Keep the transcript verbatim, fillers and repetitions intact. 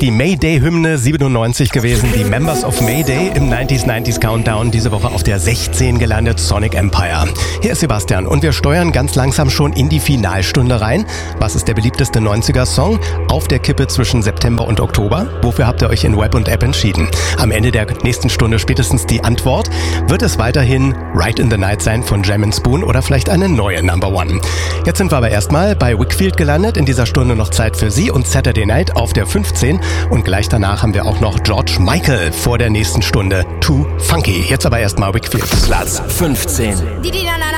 Die Mayday-Hymne siebenundneunzig gewesen, die Members of Mayday im neunziger neunziger Countdown, diese Woche auf der sechzehn gelandet, Sonic Empire. Hier ist Sebastian und wir steuern ganz langsam schon in die Finalstunde rein. Was ist der beliebteste neunziger-Song? Auf der Kippe zwischen September und Oktober. Wofür habt ihr euch in Web und App entschieden? Am Ende der nächsten Stunde spätestens die Antwort. Wird es weiterhin Ride in the Night sein von Jam and Spoon oder vielleicht eine neue Number One? Jetzt sind wir aber erstmal bei Whigfield gelandet. In dieser Stunde noch Zeit für Sie und Saturday Night auf der fünfzehn. Und gleich danach haben wir auch noch George Michael vor der nächsten Stunde. Too Funky. Jetzt aber erstmal Whigfield. Platz fünfzehn. Di di na na